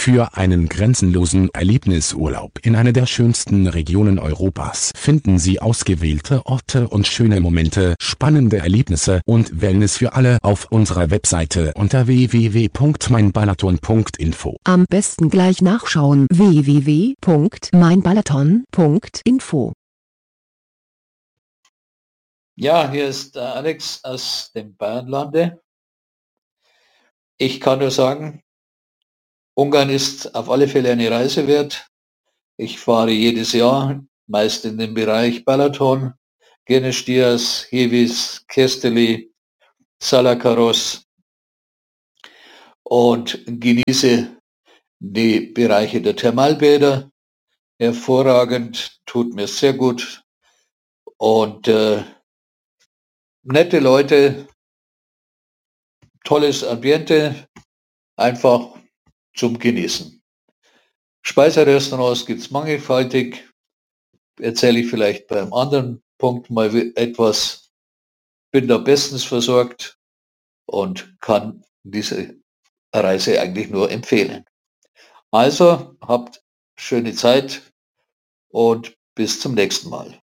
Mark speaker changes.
Speaker 1: Für einen grenzenlosen Erlebnisurlaub in einer der schönsten Regionen Europas finden Sie ausgewählte Orte und schöne Momente, spannende Erlebnisse und Wellness für alle auf unserer Webseite unter www.meinbalaton.info.
Speaker 2: Am besten gleich nachschauen: www.meinbalaton.info.
Speaker 3: Ja, hier ist der Alex aus dem Bayernlande. Ich kann nur sagen, Ungarn ist auf alle Fälle eine Reise wert. Ich fahre jedes Jahr, meist in den Bereich Balaton, Genestias, Hevis, Kesteli, Salakaros und genieße die Bereiche der Thermalbäder. Hervorragend, tut mir sehr gut. Und nette Leute, tolles Ambiente, einfach zum Genießen. Speiserestaurants gibt es mannigfaltig. Erzähle ich vielleicht beim anderen Punkt mal etwas. Bin da bestens versorgt und kann diese Reise eigentlich nur empfehlen. Also habt schöne Zeit und bis zum nächsten Mal.